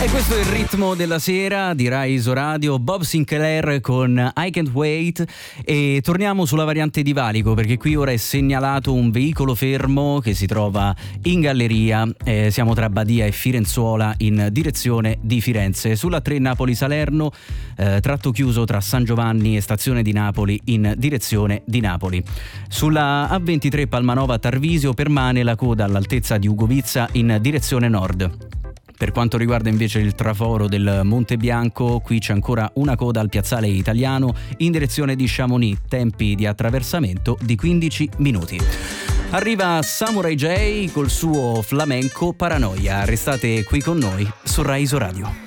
E questo è il ritmo della sera di Rai Isoradio, Bob Sinclair con I Can't Wait. E torniamo sulla variante di Valico, perché qui ora è segnalato un veicolo fermo che si trova in galleria. Siamo tra Badia e Firenzuola in direzione di Firenze, sulla 3 Napoli-Salerno, tratto chiuso tra San Giovanni e stazione di Napoli in direzione di Napoli. Sulla A23 Palmanova-Tarvisio permane la coda all'altezza di Ugovizza in direzione nord. Per quanto riguarda invece il traforo del Monte Bianco, qui c'è ancora una coda al piazzale Italiano in direzione di Chamonix, tempi di attraversamento di 15 minuti. Arriva Samurai J col suo flamenco Paranoia. Restate qui con noi su Rai Isoradio.